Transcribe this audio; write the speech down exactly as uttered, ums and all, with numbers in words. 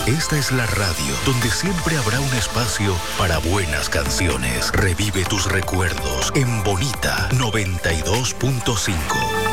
Esta es la radio donde siempre habrá un espacio para buenas canciones. Revive tus recuerdos en Bonita noventa y dos punto cinco.